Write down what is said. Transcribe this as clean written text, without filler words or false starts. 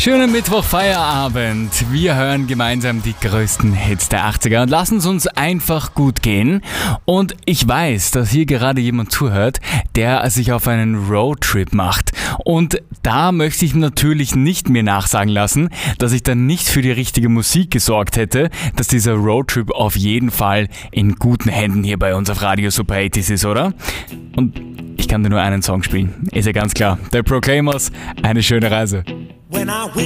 Schönen Mittwoch-Feierabend. Wir hören gemeinsam die größten Hits der 80er und lassen es uns einfach gut gehen. Und ich weiß, dass hier gerade jemand zuhört, der sich auf einen Roadtrip macht. Und da möchte ich natürlich nicht mir nachsagen lassen, dass ich dann nicht für die richtige Musik gesorgt hätte, dass dieser Roadtrip auf jeden Fall in guten Händen hier bei uns auf Radio Super 80s ist, oder? Und ich kann dir nur einen Song spielen, ist ja ganz klar. The Proclaimers, eine schöne Reise. When I wake